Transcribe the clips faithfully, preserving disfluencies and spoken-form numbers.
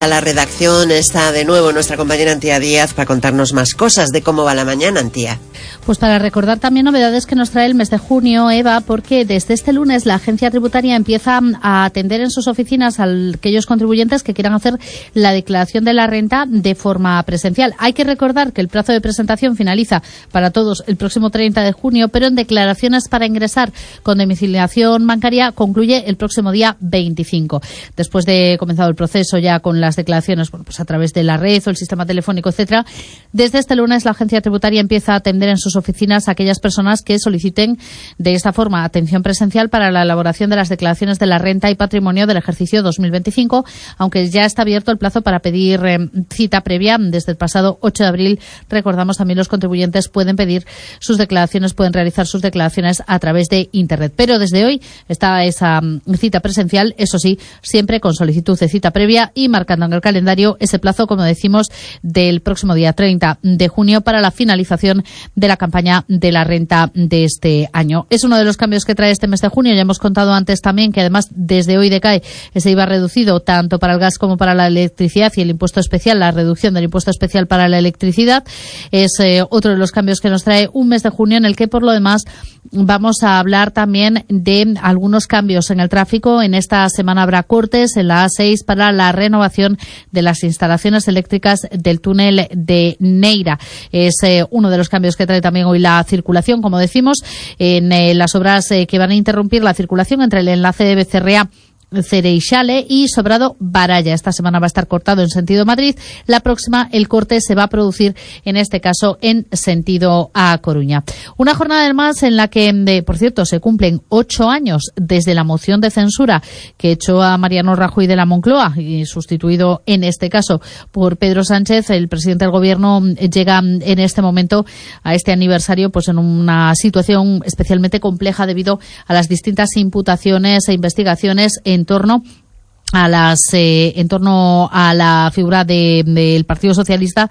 A la redacción está de nuevo nuestra compañera Antía Díaz para contarnos más cosas de cómo va la mañana, Antía. Pues para recordar también novedades que nos trae el mes de junio, Eva, porque desde este lunes la agencia tributaria empieza a atender en sus oficinas a aquellos contribuyentes que quieran hacer la declaración de la renta de forma presencial. Hay que recordar que el plazo de presentación finaliza para todos el próximo treinta de junio, pero en declaraciones para ingresar con domiciliación bancaria concluye el próximo día veinticinco. Después de comenzado el proceso ya con las declaraciones, bueno, pues a través de la red o el sistema telefónico, etcétera, desde este lunes la agencia tributaria empieza a atender en sus oficinas a aquellas personas que soliciten de esta forma atención presencial para la elaboración de las declaraciones de la renta y patrimonio del ejercicio dos mil veinticinco, aunque ya está abierto el plazo para pedir eh, cita previa desde el pasado ocho de abril. Recordamos también los contribuyentes pueden pedir sus declaraciones, pueden realizar sus declaraciones a través de Internet. Pero desde hoy está esa um, cita presencial, eso sí, siempre con solicitud de cita previa y marcando en el calendario ese plazo, como decimos, del próximo día treinta de junio para la finalización de la campaña de la renta de este año. Es uno de los cambios que trae este mes de junio. Ya hemos contado antes también que además desde hoy decae ese I V A reducido tanto para el gas como para la electricidad y el impuesto especial, la reducción del impuesto especial para la electricidad. Es eh, otro de los cambios que nos trae un mes de junio en el que por lo demás vamos a hablar también de algunos cambios en el tráfico. En esta semana habrá cortes en la A seis para la renovación de las instalaciones eléctricas del túnel de Neira. Es eh, uno de los cambios que trae también hoy la circulación, como decimos, en eh, las obras eh, que van a interrumpir la circulación entre el enlace de Becerrea Cereixale y Sobrado Baralla. Esta semana va a estar cortado en sentido Madrid. La próxima, el corte se va a producir, en este caso, en sentido a Coruña. Una jornada además en la que, de, por cierto, se cumplen ocho años desde la moción de censura que echó a Mariano Rajoy de la Moncloa y sustituido, en este caso, por Pedro Sánchez. El presidente del Gobierno llega en este momento a este aniversario pues en una situación especialmente compleja debido a las distintas imputaciones e investigaciones en en torno a las eh, en torno a la figura de, del Partido Socialista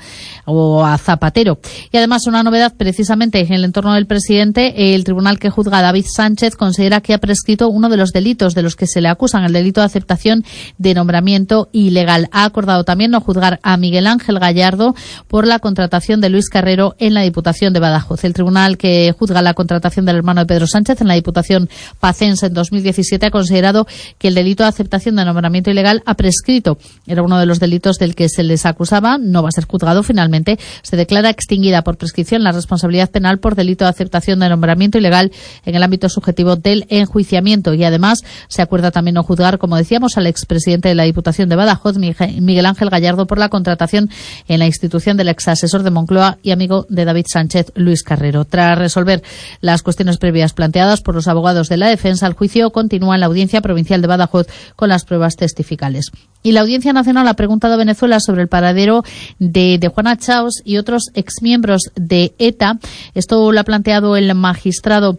o a Zapatero. Y además una novedad precisamente en el entorno del presidente. El tribunal que juzga a David Sánchez considera que ha prescrito uno de los delitos de los que se le acusan, el delito de aceptación de nombramiento ilegal. Ha acordado también no juzgar a Miguel Ángel Gallardo por la contratación de Luis Carrero en la Diputación de Badajoz. El tribunal que juzga la contratación del hermano de Pedro Sánchez en la Diputación pacense en dos mil diecisiete ha considerado que el delito de aceptación de nombramiento ilegal ha prescrito. Era uno de los delitos del que se les acusaba, no va a ser juzgado finalmente. Se declara extinguida por prescripción la responsabilidad penal por delito de aceptación de nombramiento ilegal en el ámbito subjetivo del enjuiciamiento. Y además se acuerda también no juzgar, como decíamos, al expresidente de la Diputación de Badajoz, Miguel Ángel Gallardo, por la contratación en la institución del exasesor de Moncloa y amigo de David Sánchez, Luis Carrero. Tras resolver las cuestiones previas planteadas por los abogados de la defensa, el juicio continúa en la Audiencia Provincial de Badajoz con las pruebas testificales. Y la Audiencia Nacional ha preguntado a Venezuela sobre el paradero de, de Juana Chaos y otros exmiembros de ETA. Esto lo ha planteado el magistrado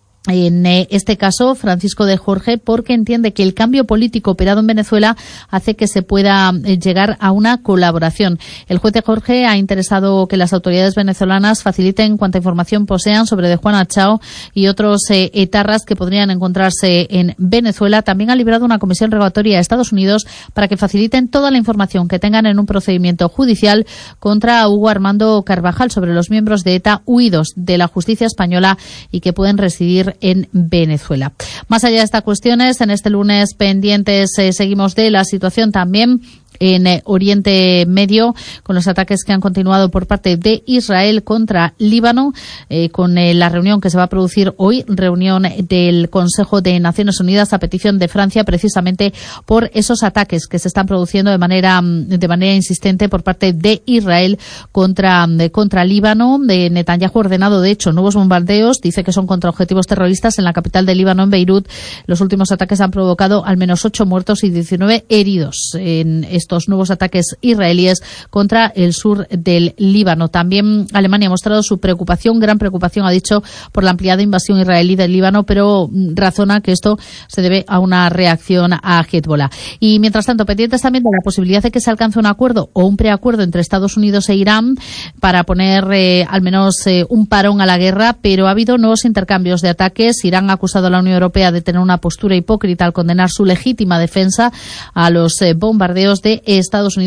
en este caso, Francisco de Jorge, porque entiende que el cambio político operado en Venezuela hace que se pueda llegar a una colaboración. El juez de Jorge ha interesado que las autoridades venezolanas faciliten cuanta información posean sobre de Juana Chao y otros eh, etarras que podrían encontrarse en Venezuela. También ha librado una comisión rogatoria a Estados Unidos para que faciliten toda la información que tengan en un procedimiento judicial contra Hugo Armando Carvajal sobre los miembros de ETA huidos de la justicia española y que pueden residir en Venezuela. Más allá de estas cuestiones, en este lunes pendientes eh, seguimos de la situación también en eh, Oriente Medio, con los ataques que han continuado por parte de Israel contra Líbano, eh, con eh, la reunión que se va a producir hoy, reunión del Consejo de Naciones Unidas a petición de Francia, precisamente por esos ataques que se están produciendo de manera de manera insistente por parte de Israel contra de, contra Líbano. De Netanyahu ha ordenado, de hecho, nuevos bombardeos. Dice que son contra objetivos terroristas en la capital de Líbano, en Beirut. Los últimos ataques han provocado al menos ocho muertos y diecinueve heridos en estos nuevos ataques israelíes contra el sur del Líbano. También Alemania ha mostrado su preocupación, gran preocupación, ha dicho, por la ampliada invasión israelí del Líbano, pero razona que esto se debe a una reacción a Hezbollah. Y mientras tanto, pendientes también de la posibilidad de que se alcance un acuerdo o un preacuerdo entre Estados Unidos e Irán para poner eh, al menos eh, un parón a la guerra, pero ha habido nuevos intercambios de ataques. Irán ha acusado a la Unión Europea de tener una postura hipócrita al condenar su legítima defensa a los eh, bombardeos de Estados Unidos